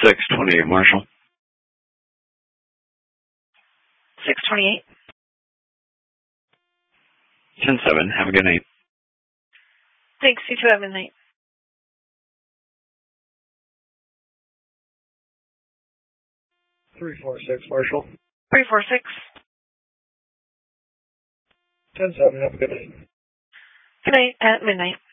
628 Marshall. 628. 10-7. Have a good night. Thanks. You too. Have a good night. 346 Marshall. 346. 10-7. Have a good night. Good night at midnight.